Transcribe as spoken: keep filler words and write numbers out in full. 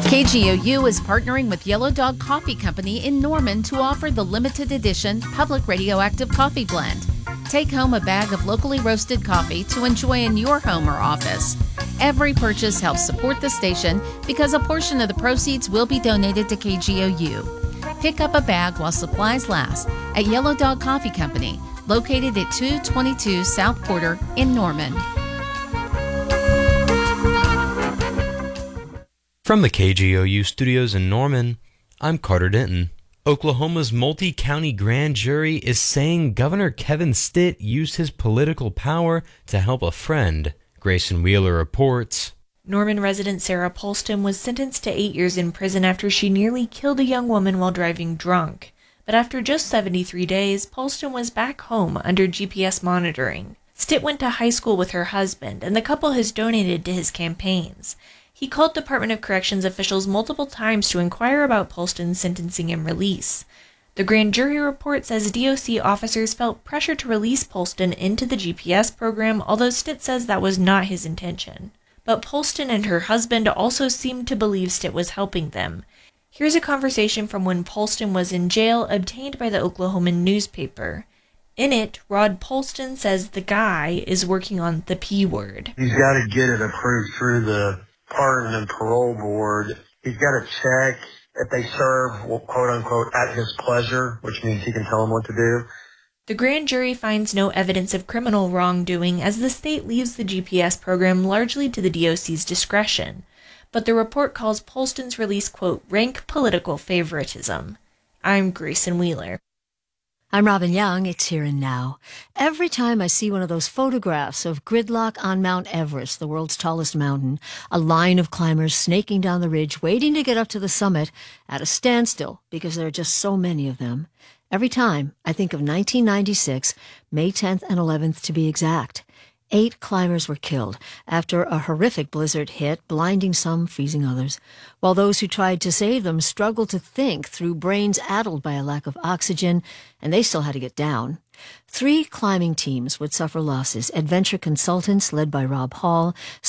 K G O U is partnering with Yellow Dog Coffee Company in Norman to offer the limited edition Public Radioactive Coffee Blend. Take home a bag of locally roasted coffee to enjoy in your home or office. Every purchase helps support the station because a portion of the proceeds will be donated to K G O U. Pick up a bag while supplies last at Yellow Dog Coffee Company, located at two twenty-two South Porter in Norman. From the K G O U studios in Norman, I'm Carter Denton. Oklahoma's multi-county grand jury is saying Governor Kevin Stitt used his political power to help a friend. Grayson Wheeler reports. Norman resident Sarah Polston was sentenced to eight years in prison after she nearly killed a young woman while driving drunk. But after just seventy-three days, Polston was back home under G P S monitoring. Stitt went to high school with her husband, and the couple has donated to his campaigns. He called Department of Corrections officials multiple times to inquire about Polston's sentencing and release. The grand jury report says D O C officers felt pressure to release Polston into the G P S program, although Stitt says that was not his intention. But Polston and her husband also seemed to believe Stitt was helping them. Here's a conversation from when Polston was in jail, obtained by the Oklahoman newspaper. In it, Rod Polston says the guy is working on the P word. He's got to get it approved through the Pardon and Parole Board. He's got to check if they serve, well, quote unquote, at his pleasure, which means he can tell them what to do. The grand jury finds no evidence of criminal wrongdoing as the state leaves the G P S program largely to the D O C's discretion. But the report calls Polston's release, quote, rank political favoritism. I'm Grayson Wheeler. I'm Robin Young. It's Here and Now. Every time I see one of those photographs of gridlock on Mount Everest, the world's tallest mountain, a line of climbers snaking down the ridge, waiting to get up to the summit at a standstill because there are just so many of them. Every time I think of nineteen ninety-six, May tenth and eleventh to be exact. Eight climbers were killed after a horrific blizzard hit, blinding some, freezing others, while those who tried to save them struggled to think through brains addled by a lack of oxygen, and they still had to get down. Three climbing teams would suffer losses. Adventure Consultants, led by Rob Hall,